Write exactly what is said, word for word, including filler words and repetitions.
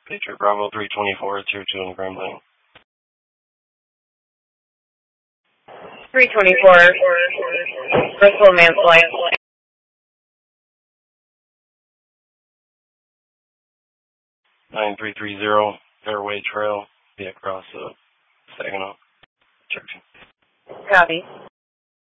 Patriot Bravo three twenty-four, tier two in Grand Blanc. three twenty-four, Bristol Mansell. nine three three zero, Fairway Trail, be across uh, Saginaw. Church. Copy.